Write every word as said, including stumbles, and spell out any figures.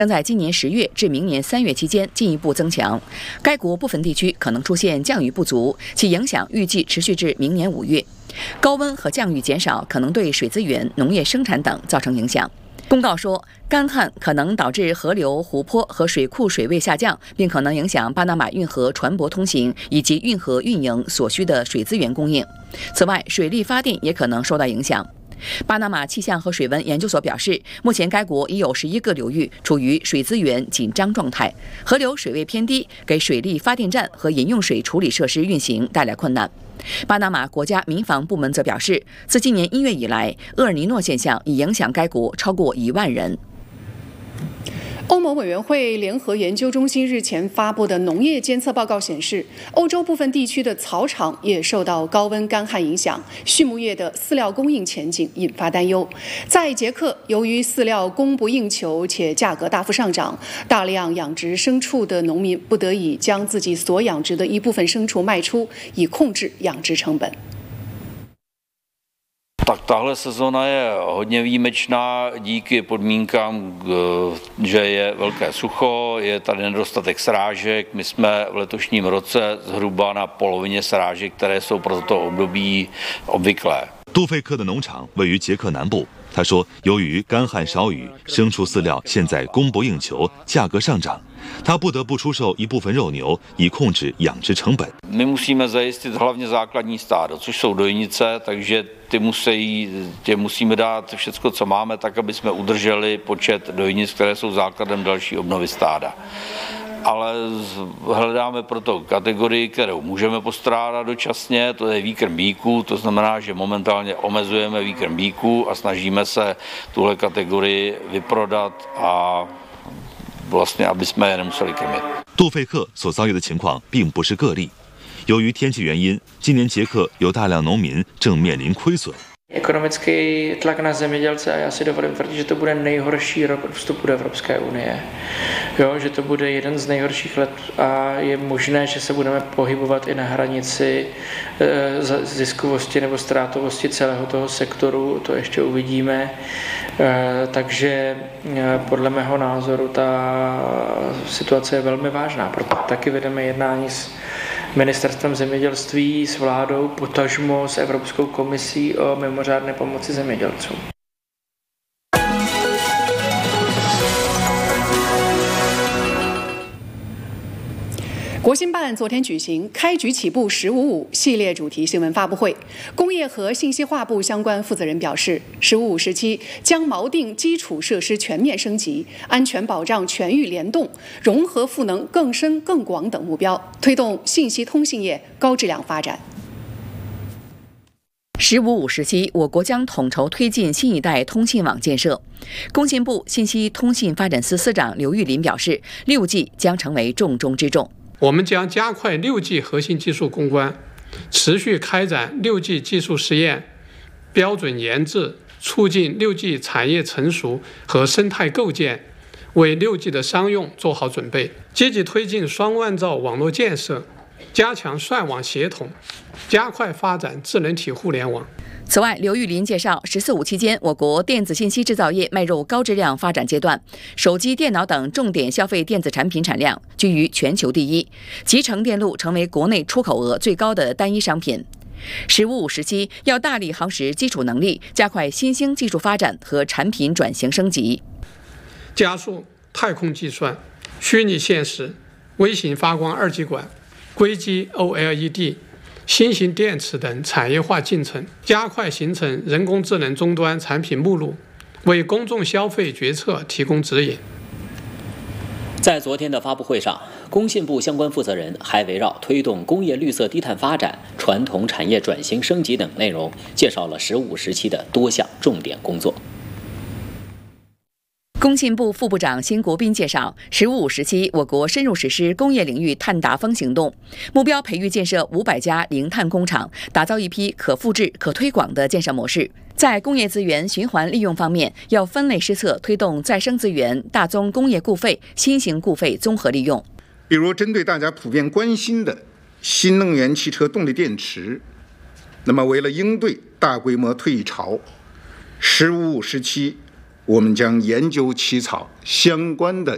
将在今年十月至明年三月期间进一步增强。该国部分地区可能出现降雨不足，其影响预计持续至明年五月。高温和降雨减少可能对水资源、农业生产等造成影响。公告说，干旱可能导致河流、湖泊和水库水位下降，并可能影响巴拿马运河船舶通行以及运河运营所需的水资源供应。此外，水力发电也可能受到影响。巴拿马气象和水文研究所表示，目前该国已有十一个流域处于水资源紧张状态，河流水位偏低，给水力发电站和饮用水处理设施运行带来困难。巴拿马国家民防部门则表示，自今年一月以来，厄尔尼诺现象已影响该国超过一万人。 欧盟委员会联合研究中心日前发布的农业监测报告显示，欧洲部分地区的草场也受到高温干旱影响，畜牧业的饲料供应前景引发担忧。在捷克，由于饲料供不应求且价格大幅上涨，大量养殖牲畜的农民不得已将自己所养殖的一部分牲畜卖出，以控制养殖成本。 Tak tahle sezona je hodně výjimečná díky podmínkám, že je velké sucho, je tady nedostatek srážek. My jsme v letošním roce zhruba na polovině srážek, které jsou pro toto období obvyklé. 杜费克的农场位于捷克南部。他说，由于干旱少雨，牲畜饲料现在供不应求，价格上涨，他不得不出售一部分肉牛，以控制养殖成本。 My musíme zajistit hlavně základní stádo, což jsou dojnice, takže ty musí, tě musíme dát všecko, co máme, tak, aby jsme udrželi počet dojnic, které jsou základem další obnovy stáda. Ale hledáme proto kategorii, kterou můžeme postrádat dočasně, to je výkrm bíků, to znamená, že momentálně omezujeme výkrm bíků a snažíme se tuhle kategorii vyprodat a vlastně, aby jsme je nemuseli krmit. 杜费克所遭遇的情况并不是个例，由于天气原因，今年捷克有大量农民正面临亏损。 Ekonomický tlak na zemědělce a já si dovolím tvrdit, že to bude nejhorší rok od vstupu do Evropské unie. Jo, že to bude jeden z nejhorších let a je možné, že se budeme pohybovat i na hranici e, ziskovosti nebo ztrátovosti celého toho sektoru, to ještě uvidíme. E, takže e, podle mého názoru ta situace je velmi vážná, proto taky vedeme jednání s Ministerstvem zemědělství, s vládou, potažmo s Evropskou komisí o mimořádné pomoci zemědělcům. 国新办昨天举行开局起步“十五五”系列主题新闻发布会，工业和信息化部相关负责人表示，“十五五”时期将锚定基础设施全面升级、安全保障全域联动、融合赋能更深更广等目标，推动信息通信业高质量发展。 十五五时期，我国将统筹推进新一代通信网建设。工信部信息通信发展司司长刘玉林表示，六 G 将成为重中之重。 我们将加快六 G 核心技术攻关，持续开展六 G 技术实验、标准研制，促进六 G 产业成熟和生态构建，为六 G 的商用做好准备，积极推进双万兆网络建设，加强算网协同，加快发展智能体互联网。 此外，刘玉林介绍，“十四五”期间，我国电子信息制造业迈入高质量发展阶段，手机、电脑等重点消费电子产品产量居于全球第一，集成电路成为国内出口额最高的单一商品。“十五五”时期要大力夯实基础能力，加快新兴技术发展和产品转型升级， 加速太空计算、虚拟现实、微型发光二极管、硅基 O L E D。新型电池等产业化进程，加快形成人工智能终端产品目录，为公众消费决策提供指引。 在昨天的发布会上，工信部相关负责人还围绕推动工业绿色低碳发展、传统产业转型升级等内容，介绍了“十五”时期的多项重点工作。 工信部副部长辛国斌介绍，“十五五”时期，我国深入实施工业领域碳达峰行动，目标培育建设五百家零碳工厂，打造一批可复制、可推广的建设模式。在工业资源循环利用方面，要分类施策，推动再生资源、大宗工业固废、新型固废综合利用。 比如，针对大家普遍关心的新能源汽车动力电池，那么为了应对大规模退潮，“十五五”时期我们将研究起草相关的